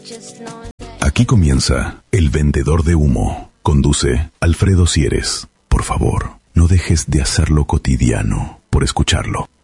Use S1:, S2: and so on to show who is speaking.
S1: Aquí comienza El Vendedor de Humo. Conduce Alfredo Sieres. Por favor, no dejes de hacerlo cotidiano por escucharlo.